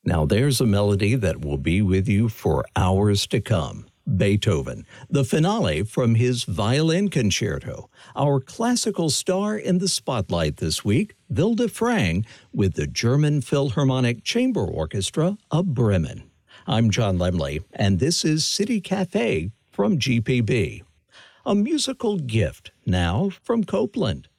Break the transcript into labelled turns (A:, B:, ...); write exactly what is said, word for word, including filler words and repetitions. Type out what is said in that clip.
A: Now there's a melody that will be with you for hours to come. Beethoven, the finale from his violin concerto. Our classical star in the spotlight this week, Vilde Frang, with the German Philharmonic Chamber Orchestra of Bremen. I'm John Lemley, and this is City Cafe from G P B. A musical gift now from Copeland.